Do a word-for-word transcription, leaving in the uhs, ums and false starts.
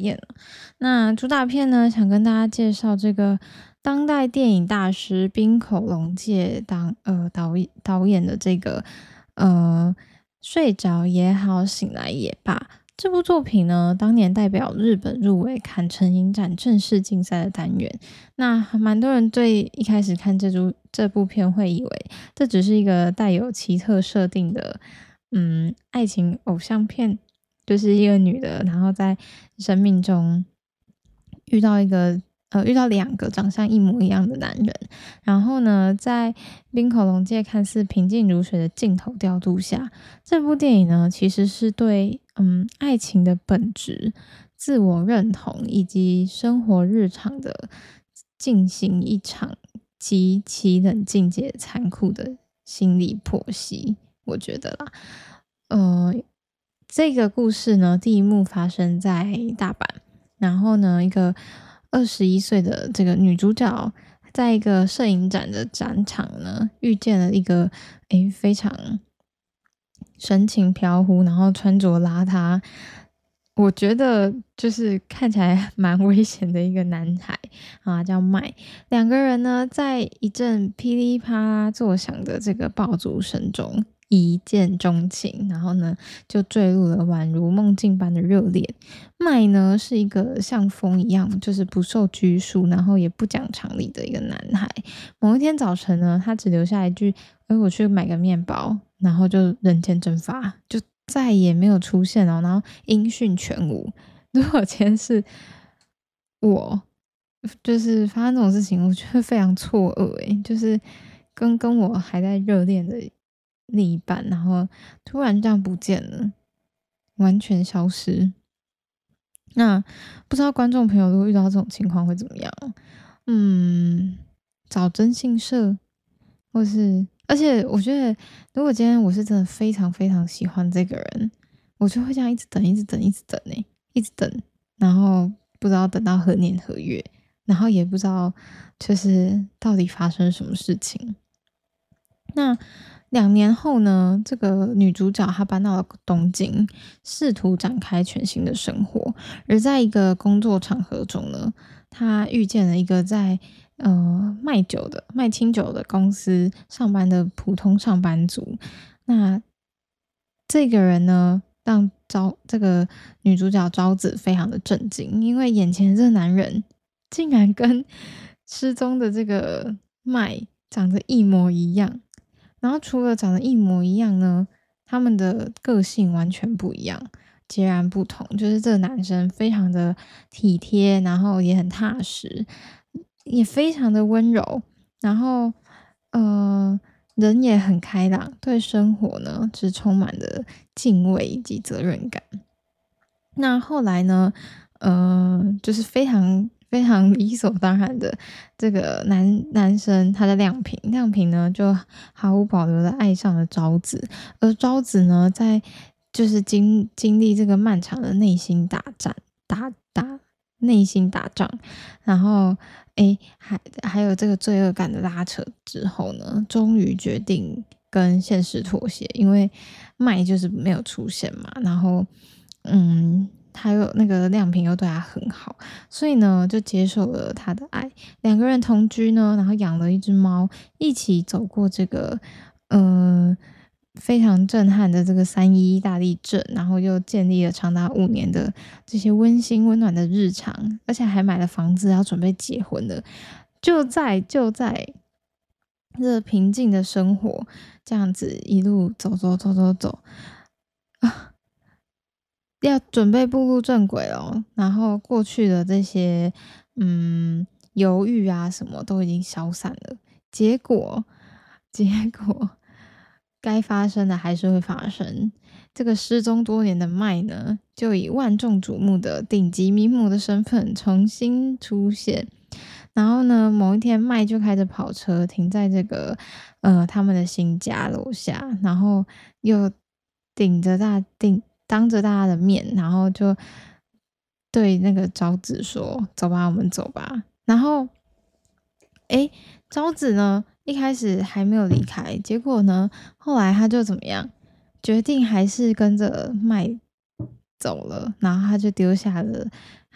验了。那主打片呢，想跟大家介绍这个当代电影大师滨口龙介当呃导导演的这个呃睡着也好，醒来也罢。这部作品呢，当年代表日本入围坎城影展正式竞赛的单元。那蛮多人对一开始看这部这部片会以为这只是一个带有奇特设定的嗯爱情偶像片，就是一个女的，然后在生命中遇到一个呃遇到两个长相一模一样的男人，然后呢，在滨口龙介看似平静如水的镜头调度下，这部电影呢其实是对嗯爱情的本质、自我认同以及生活日常的进行一场极其冷静且残酷的心理剖析，我觉得啦。呃，这个故事呢，第一幕发生在大阪，然后呢，一个二十一岁的这个女主角，在一个摄影展的展场呢，遇见了一个诶非常神情飘忽，然后穿着邋遢，我觉得就是看起来蛮危险的一个男孩啊，叫麦。两个人呢，在一阵噼里啪啦作响的这个爆竹声中一见钟情，然后呢就坠入了宛如梦境般的热恋。麦呢是一个像风一样，就是不受拘束，然后也不讲常理的一个男孩。某一天早晨呢，他只留下一句：哎，我去买个面包，然后就人间蒸发，就再也没有出现哦，然后音讯全无。如果今天是我，就是发生这种事情，我觉得非常错愕诶，就是跟跟我还在热恋的另一半，然后突然这样不见了，完全消失。那不知道观众朋友如果遇到这种情况会怎么样？嗯，找征信社，或是而且我觉得，如果今天我是真的非常非常喜欢这个人，我就会这样一直等，一直等，一直等欸，一直等，然后不知道等到何年何月，然后也不知道就是到底发生什么事情。那两年后呢，这个女主角她搬到了东京，试图展开全新的生活。而在一个工作场合中呢，她遇见了一个在呃卖酒的卖清酒的公司上班的普通上班族。那这个人呢，让昭这个女主角昭子非常的震惊，因为眼前的这个男人竟然跟失踪的这个麦长得一模一样。然后除了长得一模一样呢，他们的个性完全不一样，截然不同。就是这个男生非常的体贴，然后也很踏实，也非常的温柔，然后呃人也很开朗，对生活呢是充满了敬畏以及责任感。那后来呢，呃，就是非常非常理所当然的，这个男男生他的亮平，亮平呢就毫无保留的爱上了昭子，而昭子呢，在就是经经历这个漫长的内心打战，打打内心打仗，然后诶，还还有这个罪恶感的拉扯之后呢，终于决定跟现实妥协，因为麦就是没有出现嘛，然后嗯。还有那个亮平又对他很好，所以呢就接受了他的爱。两个人同居呢，然后养了一只猫，一起走过这个呃非常震撼的这个三一大地震，然后又建立了长达五年的这些温馨温暖的日常，而且还买了房子，要准备结婚了。就在就在这平静的生活，这样子一路走走走走走啊。要准备步入正轨哦，然后过去的这些嗯犹豫啊什么都已经消散了，结果结果该发生的还是会发生。这个失踪多年的麦呢，就以万众瞩目的顶级名模的身份重新出现。然后呢，某一天麦就开着跑车停在这个呃他们的新家楼下，然后又顶着大顶。当着大家的面，然后就对那个昭子说：“走吧，我们走吧。”然后，诶，昭子呢，一开始还没有离开，结果呢，后来他就怎么样，决定还是跟着麦走了，然后他就丢下了